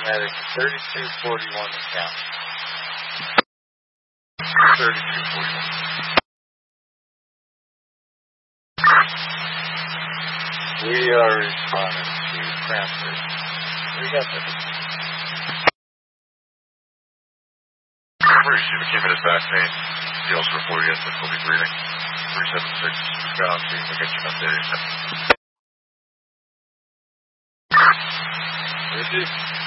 Medic 3241 to count. 3241. We are responding to Cranford. We got this. Receive a few minutes back, main. Deals report yes, but we'll be breathing. 376, we've got on scene, we'll get you an update. Richard?